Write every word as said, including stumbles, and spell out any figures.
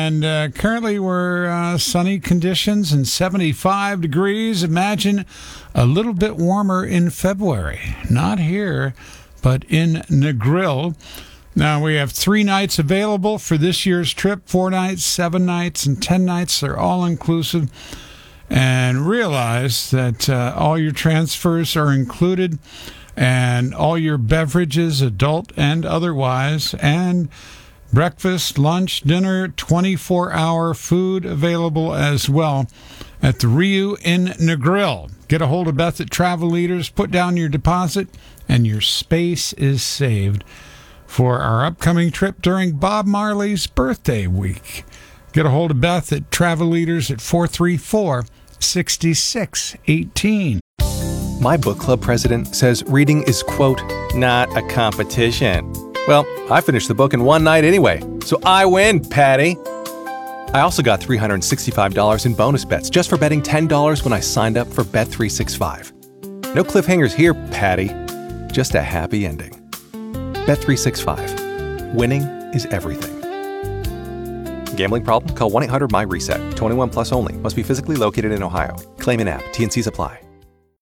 And uh, currently we're uh, sunny conditions and seventy-five degrees. Imagine a little bit warmer in February. Not here, but in Negril. Now, we have three nights available for this year's trip. Four nights, seven nights, and ten nights. They're all inclusive. And realize that uh, all your transfers are included, and all your beverages, adult and otherwise, and breakfast, lunch, dinner, twenty-four hour food available as well at the Rio in Negril. Get a hold of Beth at Travel Leaders, put down your deposit, and your space is saved for our upcoming trip during Bob Marley's birthday week. Get a hold of Beth at Travel Leaders at four three four, six six one eight. My book club president says reading is, quote, not a competition. Well, I finished the book in one night anyway, so I win, Patty. I also got three hundred sixty-five dollars in bonus bets just for betting ten dollars when I signed up for Bet three sixty-five. No cliffhangers here, Patty. Just a happy ending. Bet three sixty-five. Winning is everything. Gambling problem? Call one eight hundred my reset. twenty-one plus only. Must be physically located in Ohio. Claim in app. T and C's apply.